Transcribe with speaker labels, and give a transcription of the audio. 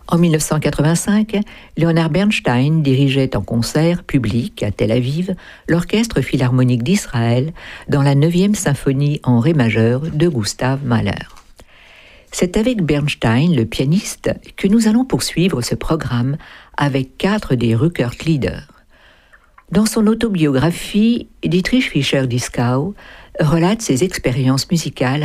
Speaker 1: En 1985, Leonard Bernstein dirigeait en concert public à Tel Aviv l'Orchestre philharmonique d'Israël dans la 9e symphonie en ré majeur de Gustav Mahler. C'est avec Bernstein, le pianiste, que nous allons poursuivre ce programme avec 4 des Rückert-Lieder. Dans son autobiographie, Dietrich Fischer-Dieskau relate ses expériences musicales